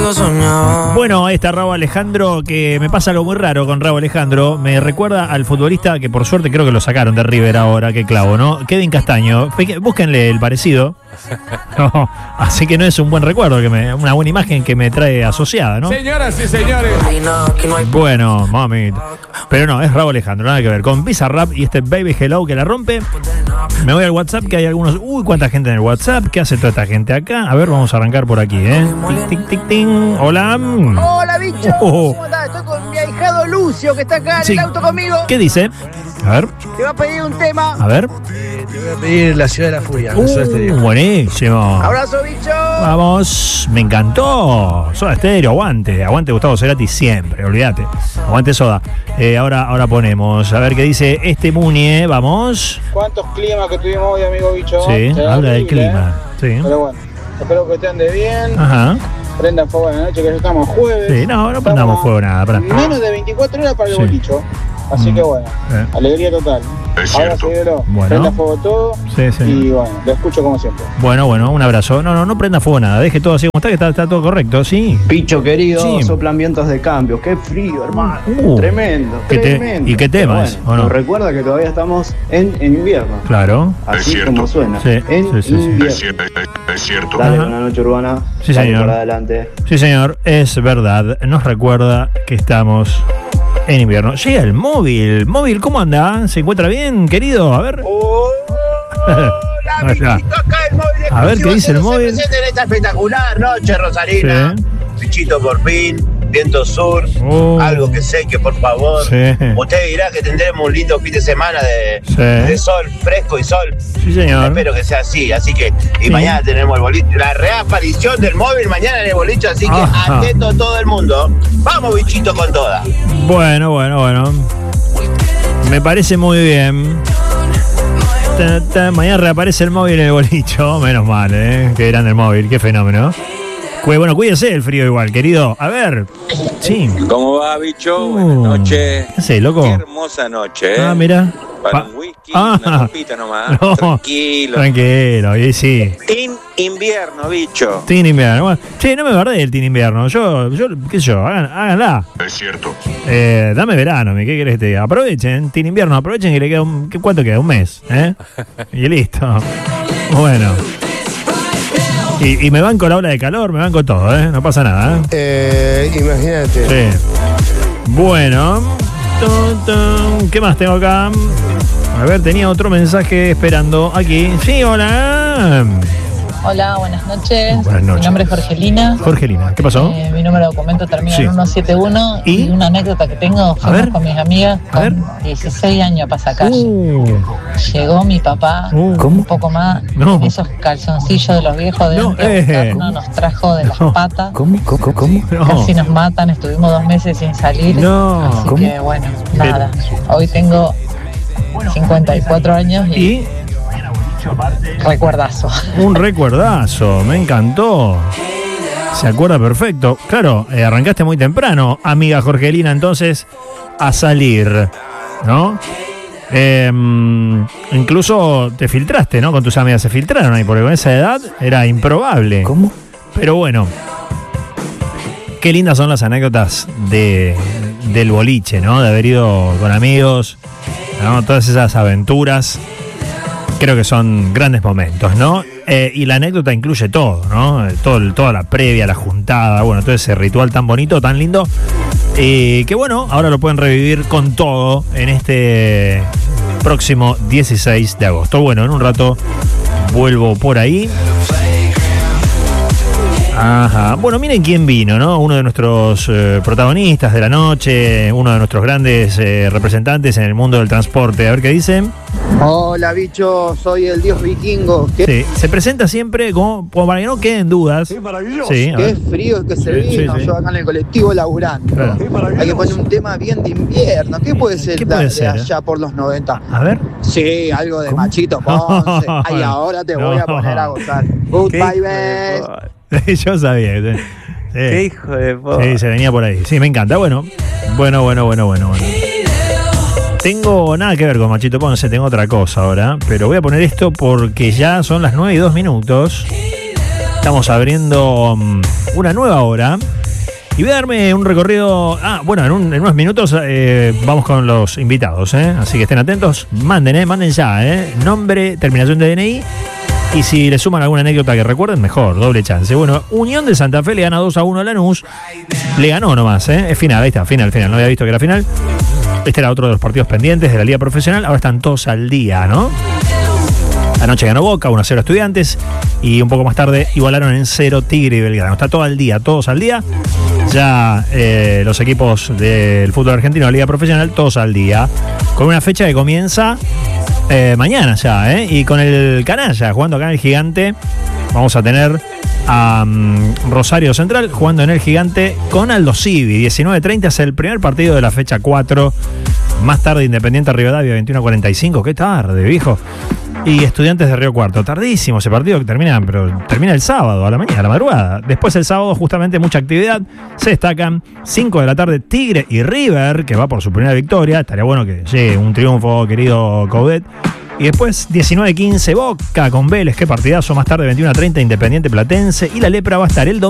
Bueno, ahí está Raúl Alejandro, que me pasa algo muy raro con Raúl Alejandro. Me recuerda al futbolista que por suerte creo que lo sacaron de River ahora, qué clavo, ¿no? Kevin Castaño. Búsquenle el parecido. No, así que no es un buen recuerdo, una buena imagen que me trae asociada, ¿no? Señoras y señores. Bueno, mami. Pero no, es Raúl Alejandro, nada que ver. Con Bizarrap y este Baby Hello que la rompe. Me voy al WhatsApp, que hay algunos. Uy, cuánta gente en el WhatsApp. ¿Qué hace toda esta gente acá? A ver, vamos a arrancar por aquí, ¿eh? Tic, tic, tic, ting. Hola. Hola, bicho. ¿Cómo estás? Estoy con mi ahijado Lucio, que está acá en el auto conmigo. ¿Qué dice? A ver. Te va a pedir un tema. A ver. Te voy a pedir La Ciudad de la Furia. Buenísimo. Abrazo, bicho. Vamos. Me encantó. Soda Stereo, aguante. Aguante Gustavo Cerati siempre, olvídate. Aguante Soda. Ahora ponemos. A ver qué dice este Muñe. Vamos. ¿Cuántos climas que tuvimos hoy, amigo bicho? Sí, habla del clima. Sí. Pero bueno, espero que te ande bien. Ajá. Prendan fuego en la noche, que ya estamos jueves. Sí, no prendamos fuego nada. Menos de 24 horas para el bolicho. Así que bueno, alegría total. Ahora seguidero, prenda fuego todo. Sí. Y bueno, lo escucho como siempre. Bueno, un abrazo. No prenda fuego nada. Deje todo así como está, que está todo correcto, ¿sí? Picho querido, soplan vientos de cambio. Qué frío, hermano. Tremendo. ¿Y qué temas? Bueno, nos recuerda que todavía estamos en invierno. Claro. Así como suena. Sí. Invierno. Es cierto. Dale, buena noche, Urbana. Sí, señor. Para adelante. Sí, señor. Es verdad. Nos recuerda que estamos en invierno. Llega el móvil. Móvil, ¿cómo anda? ¿Se encuentra bien, querido? A ver. A ver qué dice el móvil. En esta espectacular noche rosarina. Sí. Bichito por fin, viento sur, algo que sé que por favor. Sí. Usted dirá que tendremos un lindo fin de semana de sol, fresco y sol. Sí, señor. Espero que sea así que. Y mañana tenemos el boliche, la reaparición del móvil mañana en el boliche, así que atento todo el mundo. Vamos, bichito, con toda. Bueno. Me parece muy bien. Mañana reaparece el móvil en el bolicho. Menos mal, que grande el móvil, qué fenómeno. Bueno, cuídese del frío igual, querido. A ver. Sí. ¿Cómo va, bicho? Buenas noches. ¿Qué haces, loco? Qué hermosa noche, Ah, mira. Para un whisky, una copita nomás. No, Tranquilo. Y sí. Team invierno, bicho. Team invierno. Bueno, che, no me guardé el team invierno. Yo, qué sé yo, háganla. Es cierto. Dame verano, ¿qué querés que te diga? Aprovechen, team invierno, aprovechen que le queda ¿cuánto queda? Un mes, Y listo. Bueno. Y me banco la ola de calor, me banco todo, no pasa nada. Imagínate. Sí. Bueno. ¿Qué más tengo acá? A ver, tenía otro mensaje esperando aquí. Sí, hola. Hola, buenas noches. Buenas noches. Mi nombre es Jorgelina. Jorgelina, ¿qué pasó? Mi número de documento termina en 171. Y una anécdota que tengo, fuimos con mis amigas con 16 años a Pasacalle. Llegó mi papá, un poco más, con esos calzoncillos de los viejos de nos trajo de las patas. ¿Cómo? Casi nos matan, estuvimos 2 meses sin salir. Así que bueno, nada. Hoy tengo 54 años y recuerdazo. Un recuerdazo, me encantó. Se acuerda perfecto. Claro, arrancaste muy temprano, amiga Jorgelina, entonces, a salir, ¿no? Incluso te filtraste, ¿no? Con tus amigas se filtraron ahí, porque con esa edad era improbable. ¿Cómo? Pero bueno, qué lindas son las anécdotas del boliche, ¿no? De haber ido con amigos, ¿no? Todas esas aventuras. Creo que son grandes momentos, ¿no? Y la anécdota incluye todo, ¿no? Toda la previa, la juntada, bueno, todo ese ritual tan bonito, tan lindo. Que bueno, ahora lo pueden revivir con todo en este próximo 16 de agosto. Bueno, en un rato vuelvo por ahí. Ajá. Bueno, miren quién vino, ¿no? Uno de nuestros protagonistas de la noche, uno de nuestros grandes representantes en el mundo del transporte. A ver qué dicen. Hola, bicho, soy el dios vikingo. Sí, se presenta siempre como para que no queden dudas. Qué maravilloso. Sí, qué frío que se vino. Yo acá en el colectivo laburando. Claro. Hay que poner un tema bien de invierno. ¿Qué puede ser, de allá por los 90? A ver. Sí, algo de Machito Ponce. Ay, ahora te voy a poner a gozar. Goodbye, best. Yo sabía. Sí. Qué hijo de puta. Sí, se venía por ahí. Sí, me encanta. Bueno. Tengo nada que ver con Machito Ponce, tengo otra cosa ahora. Pero voy a poner esto porque ya son las 9:02. Estamos abriendo una nueva hora. Y voy a darme un recorrido. En unos minutos vamos con los invitados, así que estén atentos. Manden ya, nombre, terminación de DNI. Y si le suman alguna anécdota que recuerden, mejor, doble chance. Bueno, Unión de Santa Fe le gana 2-1 a Lanús. Le ganó nomás, es final, ahí está, final. No había visto que era final. Este era otro de los partidos pendientes de la Liga Profesional. Ahora están todos al día, ¿no? Anoche ganó Boca, 1-0 Estudiantes. Y un poco más tarde igualaron en 0 Tigre y Belgrano. Está todo al día, todos al día. Ya los equipos del fútbol argentino, la Liga Profesional, todos al día. Con una fecha que comienza mañana ya, y con el canalla, jugando acá en el Gigante. Vamos a tener a Rosario Central jugando en el Gigante con Aldo Civi. 19:30 es el primer partido de la fecha 4. Más tarde Independiente Rivadavia, 21:45. Qué tarde, viejo. Y Estudiantes de Río Cuarto. Tardísimo ese partido que termina el sábado a la mañana, a la madrugada. Después el sábado justamente mucha actividad. Se destacan 5 de la tarde Tigre y River, que va por su primera victoria. Estaría bueno que llegue un triunfo, querido Coudet. Y después 19:15 Boca con Vélez. Qué partidazo. Más tarde 21:30 Independiente Platense. Y la Lepra va a estar el domingo